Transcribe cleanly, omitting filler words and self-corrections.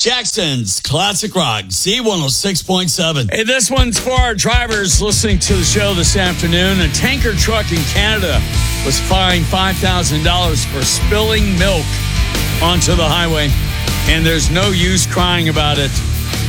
Jackson's Classic Rock, Z106.7. Hey, this one's for our drivers listening to the show this afternoon. A tanker truck in Canada was fined $5,000 for spilling milk onto the highway, and there's no use crying about it.